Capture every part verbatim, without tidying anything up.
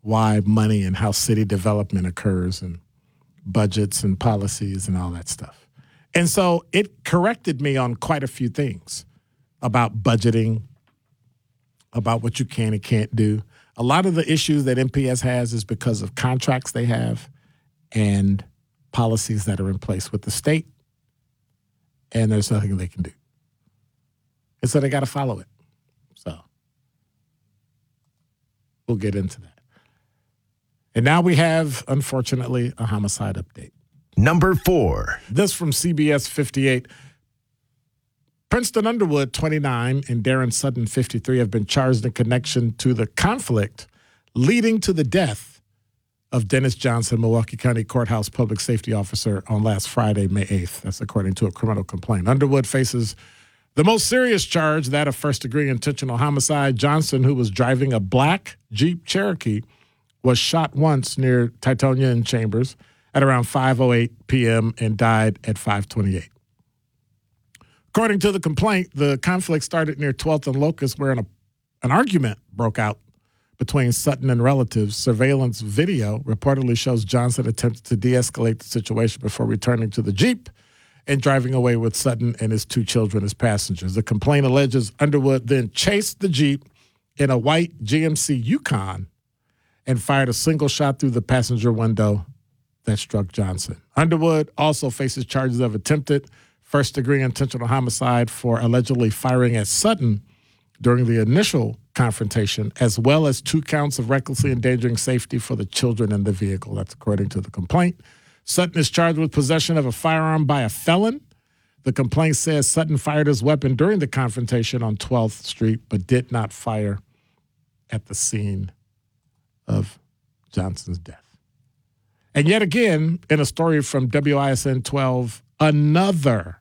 why money and how city development occurs and budgets and policies and all that stuff. And so it corrected me on quite a few things about budgeting, about what you can and can't do. A lot of the issues that M P S has is because of contracts they have and policies that are in place with the state, and there's nothing they can do. And so they got to follow it. So we'll get into that. And now we have, unfortunately, a homicide update. Number four. This from C B S fifty-eight. Princeton Underwood, twenty-nine, and Darren Sutton, fifty-three, have been charged in connection to the conflict leading to the death of Dennis Johnson, Milwaukee County Courthouse public safety officer, on last Friday, May eighth. That's according to a criminal complaint. Underwood faces the most serious charge, that of first-degree intentional homicide. Johnson, who was driving a black Jeep Cherokee, was shot once near Titonia and Chambers at around five oh eight p.m. and died at five twenty-eight. According to the complaint, the conflict started near twelfth and Locust, where an, an argument broke out between Sutton and relatives. Surveillance video reportedly shows Johnson attempted to de-escalate the situation before returning to the Jeep and driving away with Sutton and his two children as passengers. The complaint alleges Underwood then chased the Jeep in a white G M C Yukon and fired a single shot through the passenger window that struck Johnson. Underwood also faces charges of attempted first-degree intentional homicide for allegedly firing at Sutton during the initial confrontation, as well as two counts of recklessly endangering safety for the children in the vehicle. That's according to the complaint. Sutton is charged with possession of a firearm by a felon. The complaint says Sutton fired his weapon during the confrontation on twelfth Street, but did not fire at the scene of Johnson's death. And yet again, in a story from W I S N twelve, another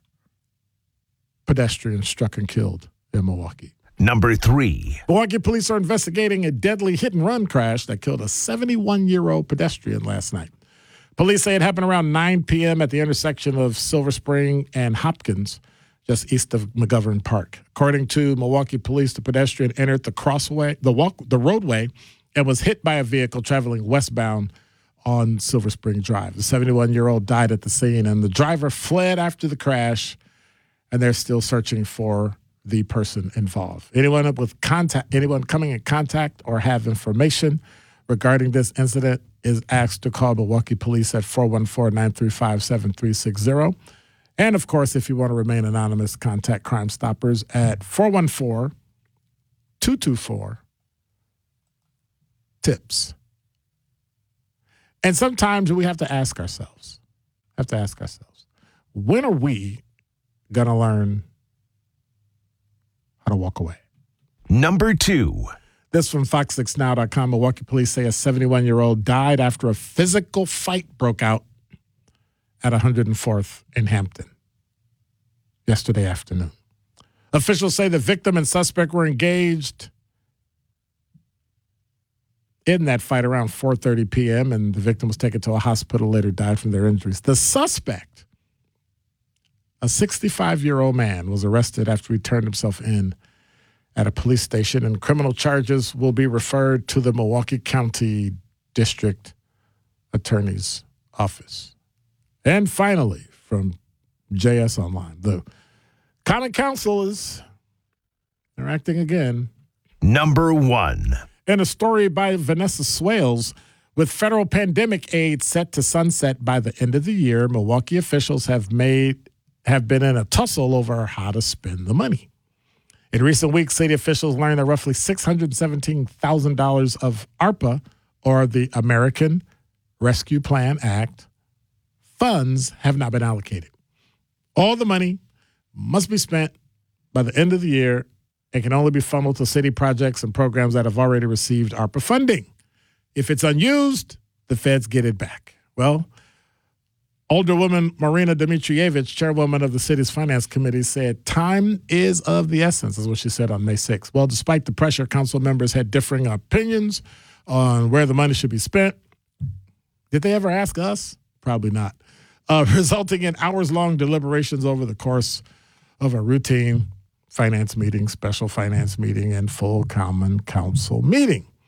pedestrian struck and killed in Milwaukee. Number three. Milwaukee police are investigating a deadly hit-and-run crash that killed a seventy-one-year-old pedestrian last night. Police say it happened around nine p.m. at the intersection of Silver Spring and Hopkins, just east of McGovern Park. According to Milwaukee police, the pedestrian entered the crossway, the walk, the roadway, and was hit by a vehicle traveling westbound on Silver Spring Drive. The seventy-one-year-old died at the scene, and the driver fled after the crash, and they're still searching for the person involved. Anyone with contact, anyone coming in contact or have information regarding this incident is asked to call Milwaukee Police at four one four, nine three five, seven three six zero. And, of course, if you want to remain anonymous, contact Crime Stoppers at four one four, two two four, TIPS. And sometimes we have to ask ourselves, have to ask ourselves, when are we going to learn how to walk away? Number two. This from fox six now dot com. Milwaukee police say a seventy-one-year-old died after a physical fight broke out at one hundred fourth in Hampton yesterday afternoon. Officials say the victim and suspect were engaged in that fight around four thirty p.m., and the victim was taken to a hospital, later died from their injuries. The suspect, a sixty-five-year-old man, was arrested after he turned himself in at a police station, and criminal charges will be referred to the Milwaukee County District Attorney's Office. And finally, from J S Online, the Common Council is interacting again. Number one. In a story by Vanessa Swales, with federal pandemic aid set to sunset by the end of the year, Milwaukee officials have made have been in a tussle over how to spend the money. In recent weeks, city officials learned that roughly six hundred seventeen thousand dollars of ARPA, or the American Rescue Plan Act, funds have not been allocated. All the money must be spent by the end of the year and can only be funneled to city projects and programs that have already received ARPA funding. If it's unused, the feds get it back. Well, Alderwoman Marina Dmitrievich, chairwoman of the city's finance committee, said time is of the essence, is what she said on May sixth. Well, despite the pressure, council members had differing opinions on where the money should be spent. Did they ever ask us? Probably not. Uh, resulting in hours-long deliberations over the course of a routine finance meeting, special finance meeting, and full common council meeting.